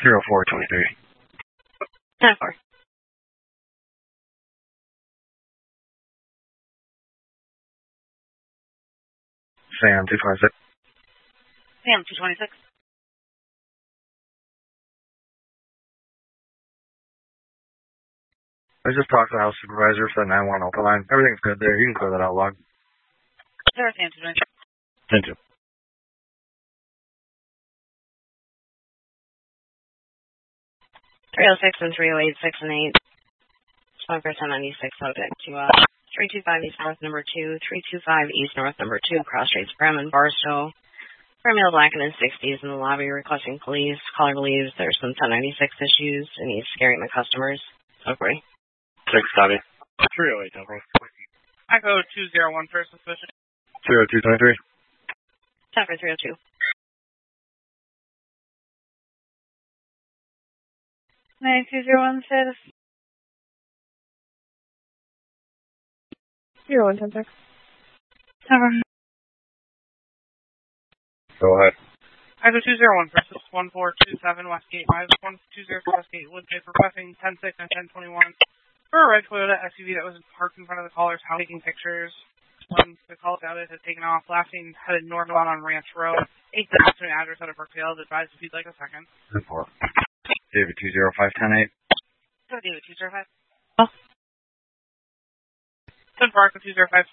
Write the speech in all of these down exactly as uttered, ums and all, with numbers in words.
zero four twenty-three. ten four. Sam two twenty-six. Sam two twenty-six. I just talked to the house supervisor for the nine one open line. Everything's good there. You can clear that out log. Sarah Sam two twenty-six. ten two. three oh six and three oh eight, six and eight. Smoker ten ninety-six, subject to uh, three two five East North number two, three two five East North number two, Cross Streets, Bremen, Barstow. Romeo Black in his sixties in the lobby requesting police. Caller believes there's some ten ninety-six issues and he's scaring the customers. Okay. six, copy. three oh eight, ten four. Echo two zero one for suspicion. zero two twenty-three. ten for three oh two. nine two zero one status. zero one ten six. Cover. Go ahead. Echo two zero one for one four two seven Westgate, one two zero four Westgate, Woodgate, requesting ten six and ten twenty-one for a red Toyota S U V that was parked in front of the caller's house taking pictures. When the call outed had taken off, last seen headed northbound on Ranch Road. eight thousand address out of Brookdale. Advised if you'd like a second. ten four. David two zero five ten eight. So David two zero five. Oh. ten four, Echo two zero five.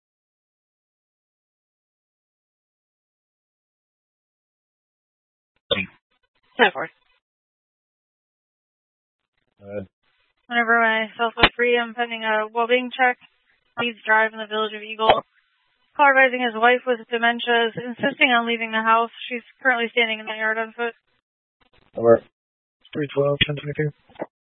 ten four. Good. Whenever myself was free, I'm pending a well-being check. Leeds Drive in the village of Eagle. Call advising his wife with dementia is insisting on leaving the house. She's currently standing in the yard on foot. Over. three twelve, ten twenty-two.